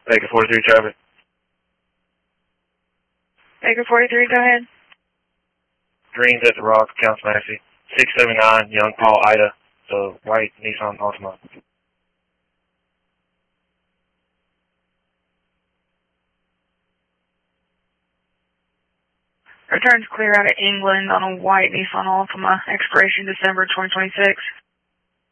Baker 43 traffic. Baker 43, go ahead. Green's at the Rock, Counts Massey. 679, Young Paul Ida, the white Nissan Altima. Returns clear out of England on a white Nissan Altima, expiration December 2026.